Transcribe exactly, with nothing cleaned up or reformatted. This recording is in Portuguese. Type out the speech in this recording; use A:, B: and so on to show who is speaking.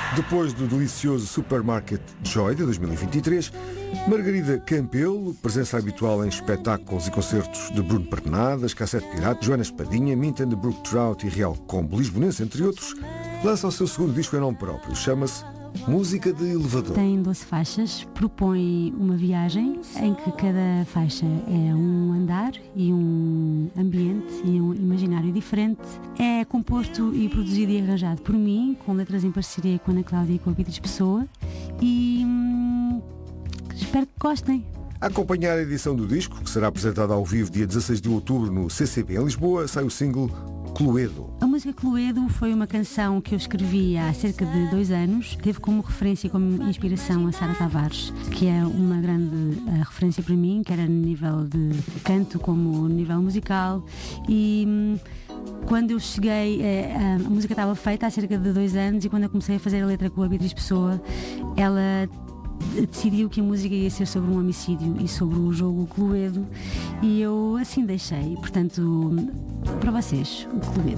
A: Depois do delicioso Supermarket Joy de dois mil e vinte e três, Margarida Campelo, presença habitual em espetáculos e concertos de Bruno Pernadas, Cassete Pirata, Joana Espadinha, Mint and the Brook Trout e Real Combo Lisbonense, entre outros, lança o seu segundo disco em nome próprio. Chama-se Música de Elevador.
B: Tem doze faixas, propõe uma viagem em que cada faixa é um andar e um ambiente e um imaginário diferente. É composto e produzido e arranjado por mim, com letras em parceria com a Ana Cláudia e com a Beatriz Pessoa, e hum, espero que gostem.
A: A acompanhar a edição do disco, que será apresentada ao vivo dia dezasseis de outubro no C C B em Lisboa, sai o single Cluedo.
B: A música Cluedo foi uma canção que eu escrevi há cerca de dois anos. Teve como referência e como inspiração a Sara Tavares, que é uma grande uh, referência para mim, quer a nível de canto como nível musical. E hum, quando eu cheguei, eh, a música estava feita há cerca de dois anos, e quando eu comecei a fazer a letra com a Beatriz Pessoa, ela decidiu que a música ia ser sobre um homicídio e sobre o jogo Cluedo, e eu assim deixei. Portanto, para vocês, o Cluedo.